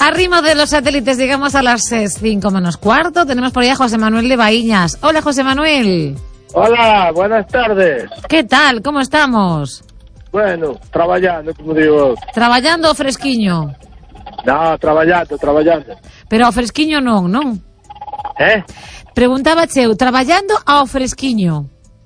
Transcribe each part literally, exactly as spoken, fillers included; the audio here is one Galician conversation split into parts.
Arrimo de los satélites, llegamos a las cinco menos cuarto. Tenemos por ahí a José Manuel de Baíñas. Hola, José Manuel. Hola, buenas tardes. ¿Qué tal? ¿Cómo estamos? Bueno, traballando, como digo. Traballando ao fresquiño? No, traballando, traballando. Pero ao fresquiño non, non? Eh? Preguntaba eu, traballando ao fresquiño?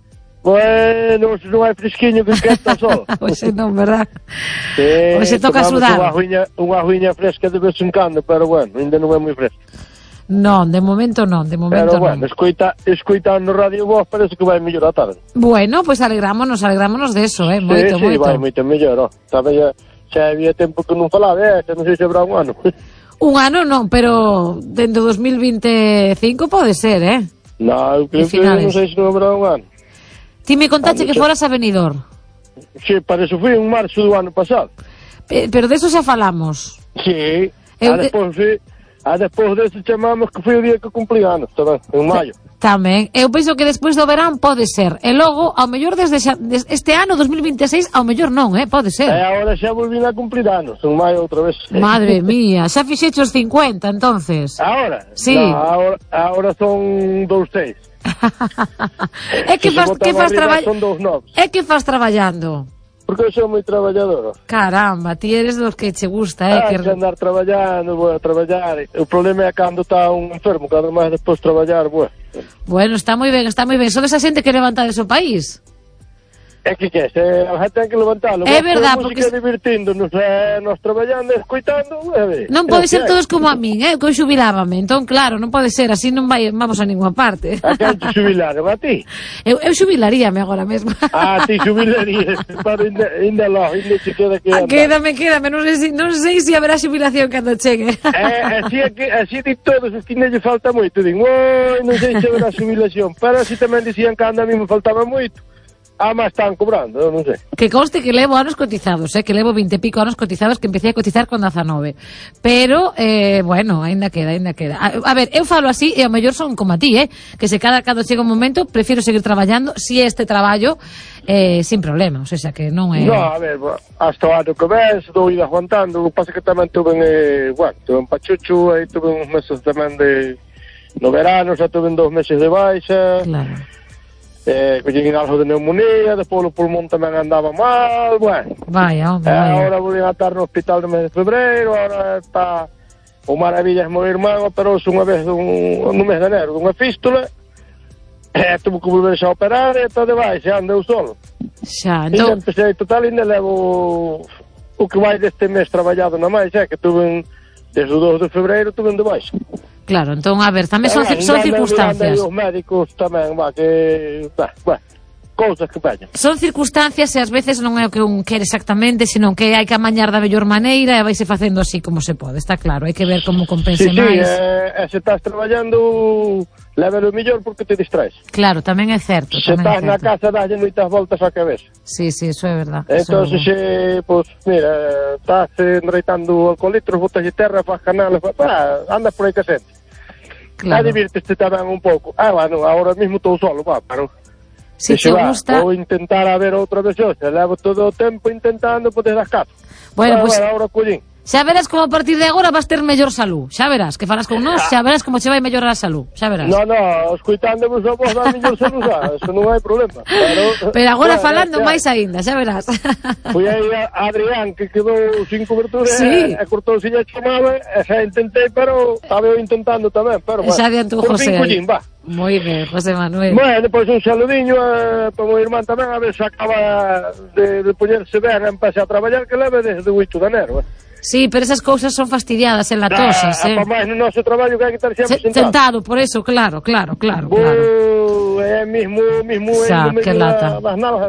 Bueno, se non hai fresquiño que esquenta sol. Oxe non, verdad? Sí, Oxe toca sudar. Unha aguiña, unha aguiña fresca de vez en cando, pero bueno, ainda non é moi fresca. Non, de momento non, de momento pero bueno, non. escoita, escoitando Radio Voz parece que vai mellor a tarde. Bueno, pois pues alegrámonos, alegrámonos de eso, eh, moito, sí, sí, moito. vai moito mellor, ó. Sabe, xa había tempo que non falaba, eh, xa non sei se habrá un ano. Un ano non, pero dentro do dos mil veinticinco pode ser, eh? Non, eu creo que non sei se non habrá un ano. Ti me contaste que foras a Benidorm. Sí, para eso fui en marzo do ano pasado. Pe pero de eso xa falamos. Sí, Eu, a despois fui, a despois dese chamamos que foi o día que cumpli anos, tamén, en maio. Tamén, eu penso que despois do verán pode ser. E logo, ao mellor desde xa, des, este ano dos mil veintiséis, ao mellor non, eh, pode ser. E agora xa volvín a cumplir anos, en maio outra vez. Madre mía, xa fixeche os cincuenta, entonces. Agora? Sí. No, agora, agora son dous seis. É que fas, que fas traballando? É que fas traballando? Porque eu sou moi traballador. Caramba, ti eres dos que che gusta, eh? Ah, que... que andar traballando, vou a traballar. O problema é cando está un enfermo, cando máis despois traballar, bueno. Bueno, está moi ben, está moi ben. Sodes a xente que levantades o país? É que que, se a gente ten que levantalo. É verdad, porque... música divertindo-nos, eh, nos traballando, escoitando, é ver. Non pode ser todos como a min, eh, que eu xubilábame. Entón, claro, non pode ser, así non vai, vamos a ninguna parte. A quen te xubilaron, a ti? Eu, eu xubilaríame agora mesmo. Ah, ti xubilarías, pero ainda, ainda lo, ainda te queda que andar. Quédame, quédame, non sei, non sei se haberá xubilación cando chegue. Eh, así é que, así di todos, os que ainda lle falta moito. Din, oi, non sei se haberá xubilación, pero así tamén dicían que anda a mí me faltaba moito. Ah, mas están cobrando, eu non sei. Que conste que levo anos cotizados, eh, que levo vinte e pico anos cotizados, que empecé a cotizar con dezanove. Pero, eh, bueno, ainda queda, ainda queda. A, a ver, eu falo así, e ao mellor son como a ti, eh, que se cada cando chega un momento, prefiro seguir traballando, si este traballo, eh, sin problema, o sea, que non é... No, a ver, hasta o ano que ven, se dou ido aguantando, o que pasa que tamén tuve, eh, bueno, tuve en Pachucho, aí tuve uns meses tamén de... No verano, xa tuve dous meses de baixa... Claro. Eh, collín algo de neumonía, despois o pulmón tamén andaba mal, bueno. Vaya, hombre, eh, vaya. Ahora vou a estar no hospital no mes de febreiro, ahora está o maravillas meu irmán, operouse unha vez dun, no mes de enero, dunha fístula, eh, tuvo que volver xa a operar, e está de baixa, andeu solo. Xa, entón... E empecé, total, ainda levo o que vai deste mes traballado na máis, é, que tuve desde o dos de febreiro, tuve de baixa. Claro, entón, a ver, tamén son, eh, son circunstancias. Os médicos tamén, va, que... Va, va, cousas que veñan. Son circunstancias e ás veces non é o que un quere exactamente, senón que hai que amañar da mellor maneira e vaise facendo así como se pode, está claro, hai que ver como compense sí, máis. Sí, e, e se estás traballando, lévelo mellor porque te distraes. Claro, tamén é certo. Se estás na casa, dalle moitas voltas á cabeza. Sí, sí, eso é verdad. Entón, se, pois, mira, estás enreitando alcoholitros, botas de terra, faz canales, pá, andas por aí que sente. Claro. A divirteste tamén un pouco. Ah, bueno, ahora mismo estou solo, va, pero... Si te gusta... Vou intentar a ver outra vez hoxe. Levo todo o tempo intentando poder das casas. Bueno, pois... Pues, ahora collín. Xa verás como a partir de agora vas ter mellor salud. Xa verás, que falas con nós, xa verás como che vai mellorar a salud. Xa verás. No, no, escuitándovos a vos da mellor salud, xa, eso non hai problema. Pero, pero agora bueno, falando xa, máis aínda, xa verás. Fui aí a Adrián, que quedou sin cobertura, sí. e, e cortou sin a chamada, e xa intentei, pero estaba eu intentando tamén, pero, bueno, xa adiantou por José. fin collín, va. Moi ben, José Manuel. Bueno, depois un saludiño eh, para o meu irmán tamén, a ver se acaba de, de poñerse ben e empece a traballar, que leve desde o oito de enero, eh. Sí, pero esas cousas son fastidiadas e latosas, ah, eh. Para máis no noso traballo que hai que estar sempre Se, sentado. Sentado, por eso, claro, claro, claro. Bo, claro. É mismo, mismo Xa, en que medio lata. das nalgas.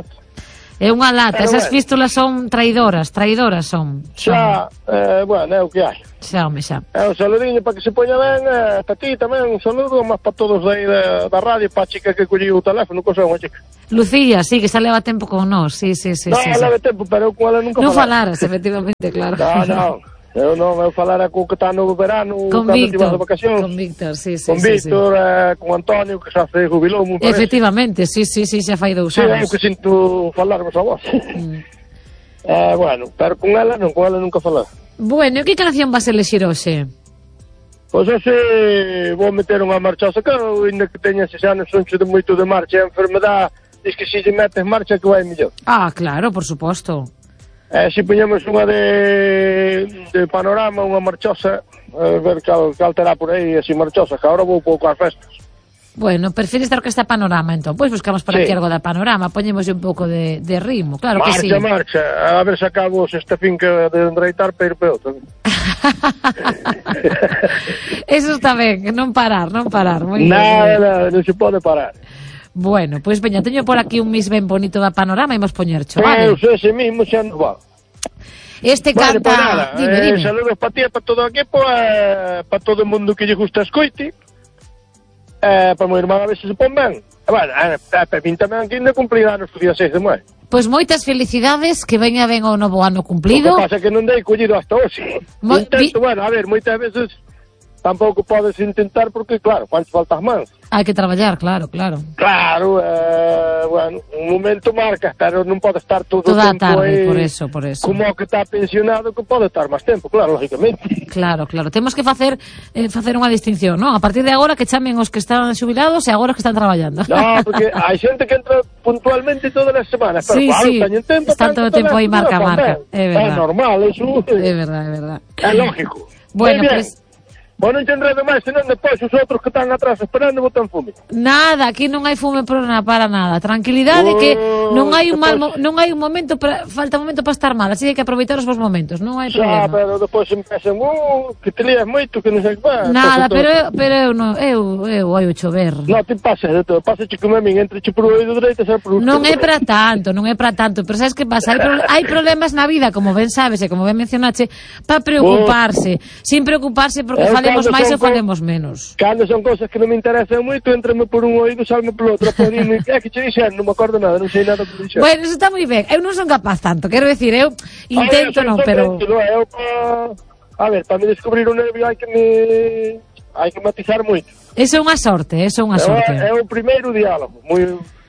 É unha lata, pero esas bueno. fístulas son traidoras, traidoras son. Xa, eh, bueno, é o que hai. Xa, home, xa. É un saludiño para que se poña ben, eh, para ti tamén un saludo, máis para todos aí da, da radio, para a chica que colliu o teléfono, cosa unha chica. Lucía, sí, que xa leva tempo con nós, sí, sí, sí. No, sí, leva sí. tempo, pero eu con ela nunca non falara. falaras, efectivamente, claro. No, no. Eu non, eu falara co que está no verano, con cando Víctor, de vacacións. con Víctor, sí, sí, con sí, Víctor, sí. Eh, con Antonio, que xa se jubilou, me parece. Efectivamente, sí, sí, sí, xa fai dous sí, anos. Sí, é o que sinto falarvos a vos. Mm. Eh, bueno, pero con ela non, con ela nunca falar. Bueno, que canción vas a elexir hoxe? Pois hoxe vou meter unha marchosa, claro, ainda que teña seis anos, soncho de moito de marcha, a enfermedade diz que se lle metes marcha que vai mellor. Ah, claro, por suposto. Eh, se poñemos unha de, de panorama, unha marchosa, a ver cal, cal terá por aí, así marchosa, que agora vou pouco ás festas. Bueno, prefires dar que está panorama, entón. Pois buscamos por sí. aquí algo da panorama, poñemos un pouco de, de ritmo, claro marcha, que sí. Marcha, marcha, a ver se acabo esta finca de enreitar para ir para outra. Eso está ben, non parar, non parar. Moi nada, bien. nada, non se pode parar. Bueno, pois pues veña, teño por aquí un mis ben bonito da panorama e imos poñercho, vale? Eu sei, ese mismo xa non va. Este bueno, canta... Pues nada, dime, eh, dime. Saludos para ti e para todo o equipo, eh, para todo o mundo que lle gusta escoite, eh, para o meu irmán a ver se se pon ben. Eh, bueno, eh, para min tamén que ainda cumplir anos o día seis de maio. Pois moitas felicidades, que veña ben o novo ano cumplido. O que pasa é que non dei collido hasta hoxe. Mo Intento, bueno, a ver, moitas veces tampouco podes intentar porque, claro, quantas faltas máis. Hai que traballar, claro, claro. Claro, eh, bueno, un momento marca, pero non pode estar todo Toda o tempo tarde, aí, por eso, por eso. como que está pensionado, que pode estar máis tempo, claro, lógicamente. Claro, claro. Temos que facer eh, facer unha distinción, non? A partir de agora que chamen os que están xubilados e agora os que están traballando. No, porque hai xente que entra puntualmente todas as semanas, pero sí, claro, sí. teñen tempo, están todo o tempo aí marca, marca. É verdad. É normal, eso é verdad, é verdad. É lógico. Bueno, pois... Pues... Bueno, non te enredo máis, senón depois os outros que están atrás esperando botan fume. Nada, aquí non hai fume por nada, para nada. Tranquilidade oh, que non hai un mal mo non hai un momento para, falta un momento para estar mal, así que hai que aproveitar os vos momentos, non hai problema. Xa, pero depois empezan, uh, que te lías moito, que non sei que va. Nada, pero eu, pero eu non, eu, eu oio chover. Non, te pases de todo, pases como a min, entre che por o oído dereito e xa por o Non é para tanto, non é para tanto, pero sabes que pasa? Hai, pro, hai problemas na vida, como ben sabes e como ben mencionaste, para preocuparse, oh. sin preocuparse porque falemos máis ou falemos menos. Cando son cosas que non me interesan moito, entrame por un oído, salme polo outro, por un, é que che dixen, non me acordo nada, non sei nada que dixen. Bueno, eso está moi ben, eu non son capaz tanto, quero decir, eu intento non, pero... Eu pa... A ver, para me descubrir un nervio hai que me... hai que matizar moito. Eso é unha sorte, eso é unha sorte. É, é o primeiro diálogo, moi...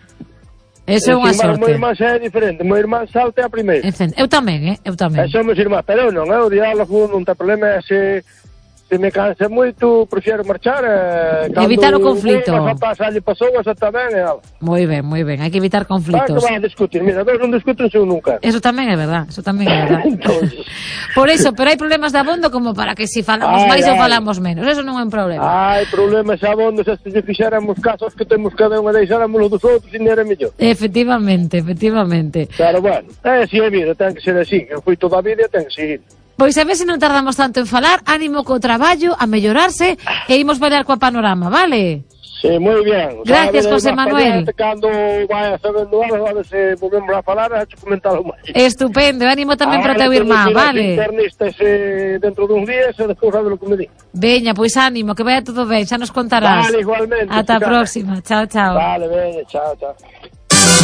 Eso é unha sorte. O meu irmán xa é diferente, o meu irmán salta a primeira. Eu tamén, eh, eu tamén. E somos irmán, pero non, é o diálogo, non ten problema, é se... Se me cansa moito, prefiero marchar. Eh, evitar o conflito. Cando pasa, lle pasou, xa está ben. Eh, moi ben, moi ben, hai que evitar conflitos. Claro que van a discutir, mira, dos non discuten se nunca. Eso tamén é verdad, eso tamén é verdad. Entonces... Por eso, pero hai problemas de abondo como para que si falamos máis ou falamos menos, eso non é un problema. Hai problemas de abondo, se se fixéramos casos que temos cada unha deixáramos dos outros e non era mellor. Efectivamente, efectivamente. Pero bueno, é así a vida, ten que ser así, que foi toda a vida, ten que seguir. Pois a ver se non tardamos tanto en falar, ánimo co traballo, a mellorarse e imos bailar coa panorama, vale? Sí, moi bien. Gracias, José Manuel. Cando vai sabendo algo, a ver se volvemos a falar, a comentalo máis. Estupendo, ánimo tamén para o teu irmán, vale? Internistas eh, dentro dun día, e despois sabe lo que me di. Veña, pois ánimo, que vaya todo ben, xa nos contarás. Vale, igualmente. Ata a próxima, chao, chao. Vale, veña, chao, chao.